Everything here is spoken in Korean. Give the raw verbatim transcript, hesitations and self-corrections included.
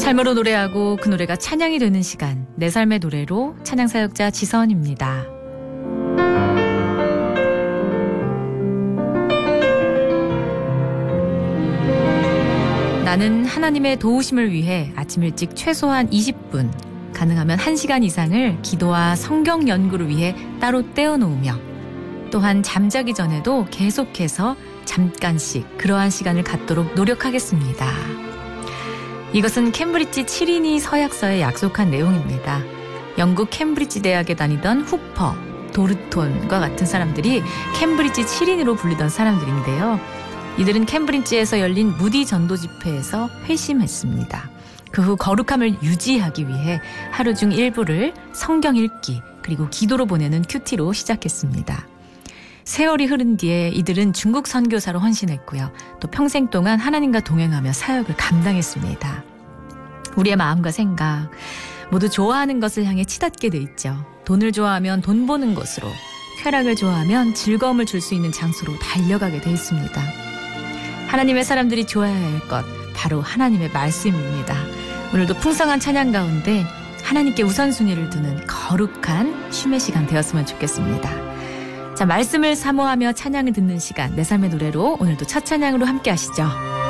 삶으로 노래하고 그 노래가 찬양이 되는 시간, 내 삶의 노래로 찬양사역자 지선입니다. 나는 하나님의 도우심을 위해 아침 일찍 최소한 이십 분, 가능하면 한 시간 이상을 기도와 성경 연구를 위해 따로 떼어놓으며 또한 잠자기 전에도 계속해서 잠깐씩 그러한 시간을 갖도록 노력하겠습니다. 이것은 캠브리지 칠 인이 서약서에 약속한 내용입니다. 영국 캠브리지 대학에 다니던 후퍼, 도르톤과 같은 사람들이 캠브리지 칠 인으로 불리던 사람들인데요. 이들은 캠브리지에서 열린 무디 전도 집회에서 회심했습니다. 그 후 거룩함을 유지하기 위해 하루 중 일부를 성경 읽기 그리고 기도로 보내는 큐티로 시작했습니다. 세월이 흐른 뒤에 이들은 중국 선교사로 헌신했고요. 또 평생 동안 하나님과 동행하며 사역을 감당했습니다. 우리의 마음과 생각 모두 좋아하는 것을 향해 치닫게 돼 있죠. 돈을 좋아하면 돈 버는 것으로, 쾌락을 좋아하면 즐거움을 줄 수 있는 장소로 달려가게 돼 있습니다. 하나님의 사람들이 좋아해야 할 것, 바로 하나님의 말씀입니다. 오늘도 풍성한 찬양 가운데 하나님께 우선순위를 두는 거룩한 쉼의 시간 되었으면 좋겠습니다. 자, 말씀을 사모하며 찬양을 듣는 시간, 내 삶의 노래로 오늘도 첫 찬양으로 함께 하시죠.